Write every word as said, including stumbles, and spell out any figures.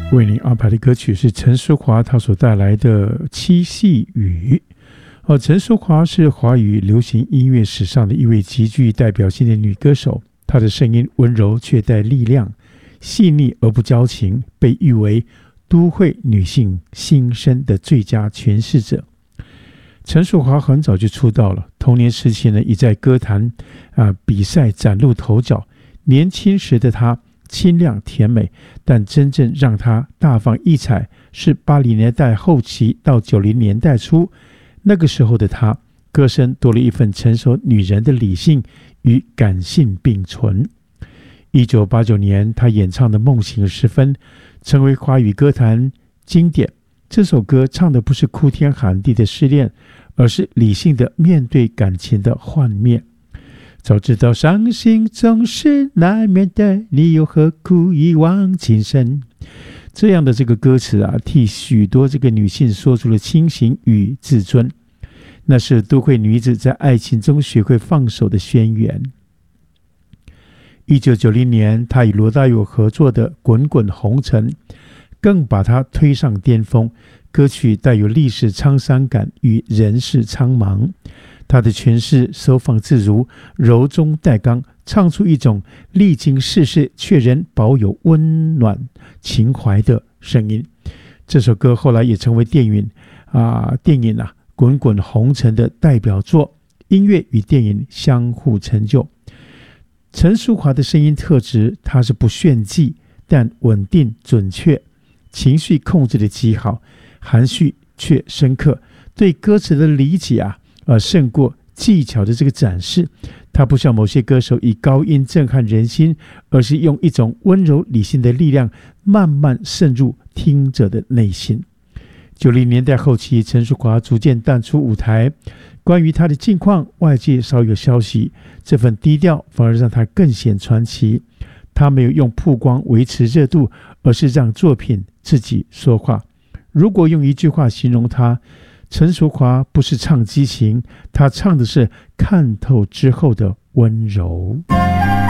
为您安排的歌曲是陈淑华她所带来的《七夕雨》。哦，陈淑华是华语流行音乐史上的一位极具代表性的女歌手，她的声音温柔却带力量，细腻而不矫情，被誉为都会女性心声的最佳诠释者。陈淑华很早就出道了，童年时期呢，已在歌坛啊比赛崭露头角。年轻时的她清亮甜美，但真正让她大放异彩是八零年代后期到九零年代初，那个时候的她歌声多了一份成熟女人的理性与感性并存。一九八九年，她演唱的《梦醒时分》成为华语歌坛经典。这首歌唱的不是哭天喊地的失恋，而是理性的面对感情的幻灭。早知道伤心总是难免的，你又何苦一往情深。这样的这个歌词啊，替许多这个女性说出了清醒与自尊，那是都会女子在爱情中学会放手的宣言。一九九零年，她与罗大佑合作的《滚滚红尘》更把她推上巅峰，歌曲带有历史沧桑感与人世苍茫。她的诠释收放自如，柔中带刚，唱出一种历经世事却仍保有温暖情怀的声音。这首歌后来也成为电影啊电影啊《滚滚红尘》的代表作，音乐与电影相互成就。陈淑华的声音特质，她是不炫技，但稳定准确，情绪控制的极好，含蓄却深刻，对歌词的理解啊，而胜过技巧的这个展示。他不像某些歌手以高音震撼人心，而是用一种温柔理性的力量慢慢渗入听者的内心。九零年代后期，陈淑华逐渐淡出舞台，关于她的近况外界少有消息，这份低调反而让她更显传奇。她没有用曝光维持热度，而是让作品自己说话。如果用一句话形容她，陈淑华不是唱激情，她唱的是看透之后的温柔。